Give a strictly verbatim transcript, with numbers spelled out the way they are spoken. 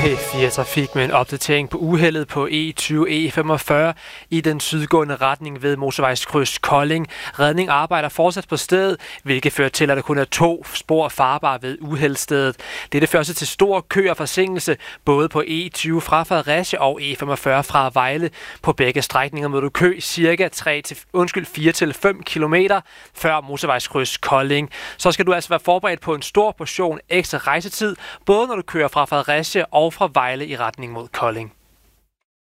P fire Trafik med en opdatering på uheldet på E tyve E femogfyrre i den sydgående retning ved motorvejskryds Kolding. Redning arbejder fortsat på stedet, hvilket fører til, at der kun er to spor farbare ved uheldsstedet. Dette fører til stor kø og forsinkelse både på E tyve fra Fredericia og E femogfyrre fra Vejle. På begge strækninger møder du kø cirka tre til, undskyld, fire til fem kilometer før motorvejskryds Kolding. Så skal du altså være forberedt på en stor portion ekstra rejsetid, både når du kører fra Fredericia og fra Vejle i retning mod Kolding.